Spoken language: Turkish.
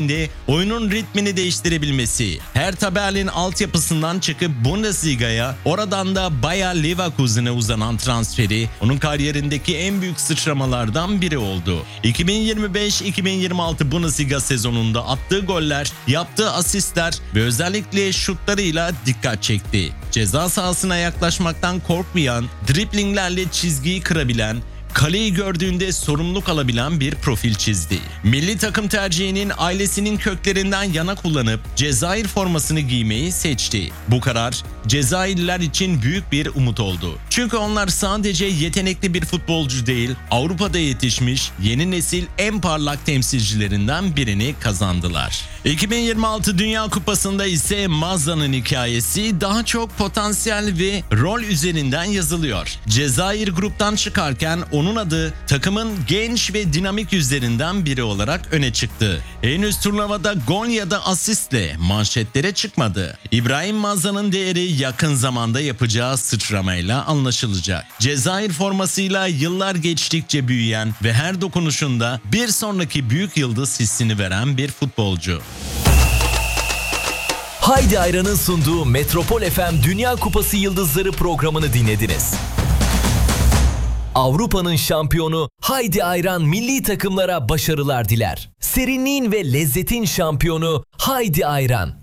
oyunun ritmini değiştirebilmesi, Hertha Berlin altyapısından çıkıp Bundesliga'ya, oradan da Bayer Leverkusen'e uzanan transferi onun kariyerindeki en büyük sıçramalardan biri oldu. 2025-2026 Bundesliga sezonunda attığı goller, yaptığı asistler ve özellikle şutlarıyla dikkat çekti. Ceza sahasına yaklaşmaktan korkmayan, driblinglerle çizgiyi kırabilen, kaleyi gördüğünde sorumluluk alabilen bir profil çizdi. Milli takım tercihinin ailesinin köklerinden yana kullanıp Cezayir formasını giymeyi seçti. Bu karar Cezayirliler için büyük bir umut oldu. Çünkü onlar sadece yetenekli bir futbolcu değil, Avrupa'da yetişmiş yeni nesil en parlak temsilcilerinden birini kazandılar. 2026 Dünya Kupası'nda ise Mazza'nın hikayesi daha çok potansiyel ve rol üzerinden yazılıyor. Cezayir gruptan çıkarken onun adı takımın genç ve dinamik yüzlerinden biri olarak öne çıktı. Henüz turnuvada gol ya da asistle manşetlere çıkmadı. İbrahim Mazza'nın değeri yakın zamanda yapacağı sıçramayla anlaşılacak. Cezayir formasıyla yıllar geçtikçe büyüyen ve her dokunuşunda bir sonraki büyük yıldız hissini veren bir futbolcu. Haydi Ayran'ın sunduğu Metropol FM Dünya Kupası Yıldızları programını dinlediniz. Avrupa'nın şampiyonu Haydi Ayran milli takımlara başarılar diler. Serinliğin ve lezzetin şampiyonu Haydi Ayran.